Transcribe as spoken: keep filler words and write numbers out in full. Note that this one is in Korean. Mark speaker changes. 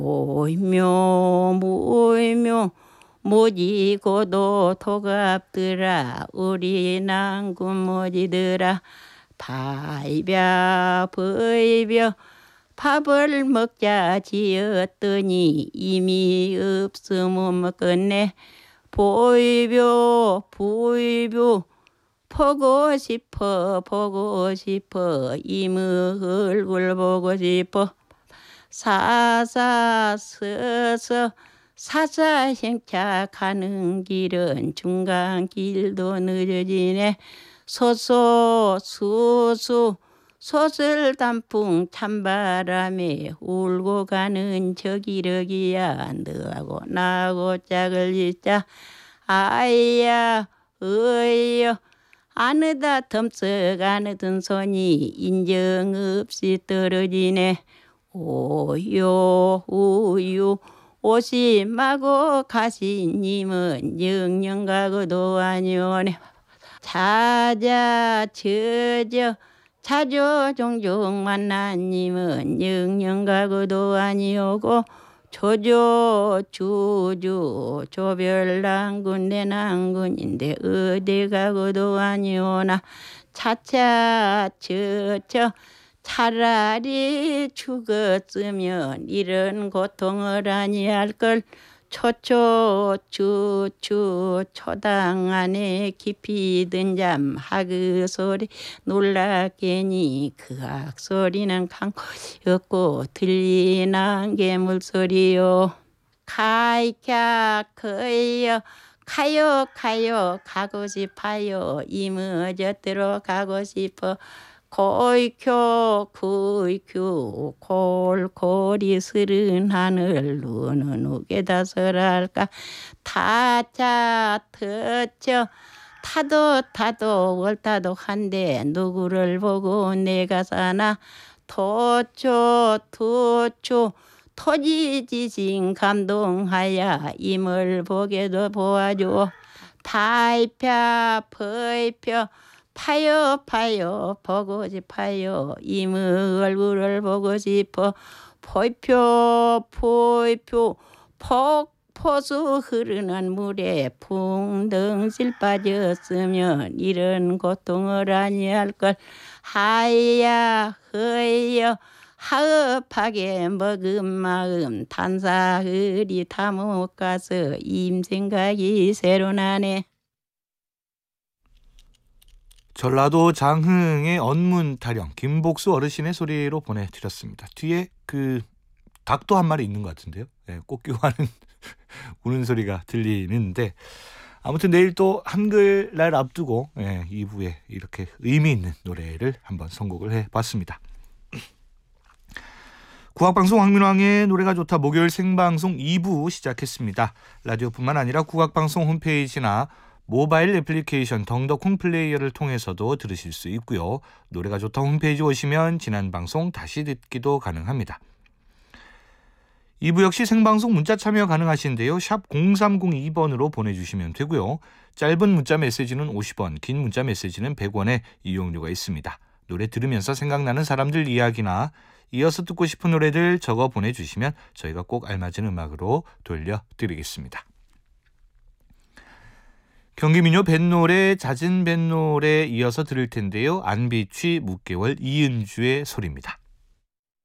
Speaker 1: 모이묘 모이묘 모지고도 도갑들아 우리 난군 모지들아 바이벼 버이벼 밥을 먹자 지었더니 이미 없으면 먹겠네. 보이벼 보이벼 보고 싶어 보고 싶어 이모 얼굴 보고 싶어. 사사서서 사사행차 가는 길은 중간길도 늦어지네. 소소 수수 소설 단풍 찬바람에 울고 가는 저 기러기야 너하고 나하고 짝을 짓자. 아이야 어이여 아느다 덤썩 아느든 손이 인정 없이 떨어지네. 오요 우유 오심하고 가시님은 영영 가고도 아니오네. 찾아 저저 자주 종종 만나님은 영영 가고도 아니오고 조조 주주 조별난군 내 난군인데 어디 가고도 아니오나. 차차 저저 차라리 죽었으면 이런 고통을 아니할 걸. 초초 추추 초당 안에 깊이 든 잠 하그 소리 놀랍게니 그 악소리는 강고였고 들리는 개물소리요. 가이캬 거여 가요 가요 가고 싶어요. 이머저대로 가고 싶어. 고이쿄 구이큐 골골이 스른 하늘 눈은 우게다 설할까. 타차 터쳐 타도 타도 월타도 한데 누구를 보고 내가 사나. 토초 투초 토지지신 감동하야 임을 보게도 보아줘. 파이펴 퍼이펴 파요 파요 보고 싶어요. 이모 얼굴을 보고 싶어. 포이표 포이표 폭포수 흐르는 물에 풍덩실 빠졌으면 이런 고통을 아니할 걸. 하야 허여 하업하게 먹은 마음 탄사흘이 다 못 가서 임생각이 새로 나네.
Speaker 2: 전라도 장흥의 언문 타령 김복수 어르신의 소리로 보내드렸습니다. 뒤에 그 닭도 한 마리 있는 것 같은데요. 네, 꽃기와는 우는 소리가 들리는데 아무튼 내일 또 한글날 앞두고 네, 이 부에 이렇게 의미 있는 노래를 한번 선곡을 해봤습니다. 국악방송 황민왕의 노래가 좋다 목요일 생방송 이 부 시작했습니다. 라디오뿐만 아니라 국악방송 홈페이지나 모바일 애플리케이션 덩덕콩 플레이어를 통해서도 들으실 수 있고요. 노래가 좋다 홈페이지 오시면 지난 방송 다시 듣기도 가능합니다. 이 부 역시 생방송 문자 참여 가능하신데요. 샵 공삼공이 번으로 보내주시면 되고요. 짧은 문자 메시지는 오십 원, 긴 문자 메시지는 백 원의 이용료가 있습니다. 노래 들으면서 생각나는 사람들 이야기나 이어서 듣고 싶은 노래들 적어 보내주시면 저희가 꼭 알맞은 음악으로 돌려드리겠습니다. 경기민요 뱃노래 잦은 뱃노래 이어서 들을 텐데요. 안비취 묵개월 이은주의 소리입니다.